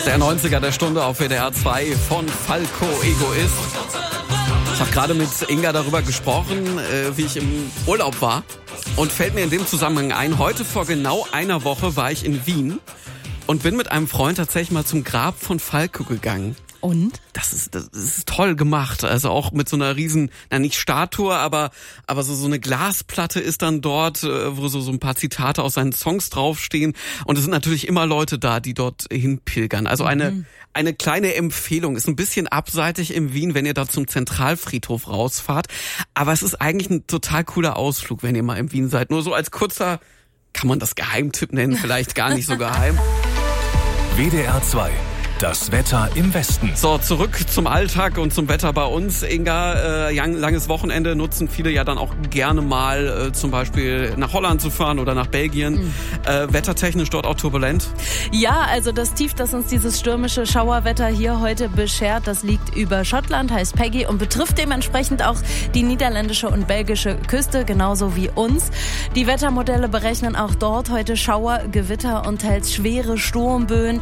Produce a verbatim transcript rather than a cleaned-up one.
Der neunziger der Stunde auf W D R zwei von Falco Egoist. Ich habe gerade mit Inga darüber gesprochen, wie ich im Urlaub war. Und fällt mir in dem Zusammenhang ein, heute vor genau einer Woche war ich in Wien und bin mit einem Freund tatsächlich mal zum Grab von Falco gegangen. Und? Das ist, das ist toll gemacht. Also auch mit so einer riesen, na nicht Statue, aber, aber so, so eine Glasplatte ist dann dort, wo so, so ein paar Zitate aus seinen Songs draufstehen. Und es sind natürlich immer Leute da, die dort hinpilgern. Also eine, mhm. eine kleine Empfehlung. Ist ein bisschen abseitig in Wien, wenn ihr da zum Zentralfriedhof rausfahrt. Aber es ist eigentlich ein total cooler Ausflug, wenn ihr mal in Wien seid. Nur so als kurzer, kann man das Geheimtipp nennen? Vielleicht gar nicht so geheim. W D R zwei. Das Wetter im Westen. So, zurück zum Alltag und zum Wetter bei uns. Inga, äh, langes Wochenende nutzen viele ja dann auch gerne mal äh, zum Beispiel nach Holland zu fahren oder nach Belgien. Mhm. Äh, wettertechnisch dort auch turbulent? Ja, also das Tief, das uns dieses stürmische Schauerwetter hier heute beschert, das liegt über Schottland, heißt Peggy und betrifft dementsprechend auch die niederländische und belgische Küste, genauso wie uns. Die Wettermodelle berechnen auch dort heute Schauer, Gewitter und teils schwere Sturmböen.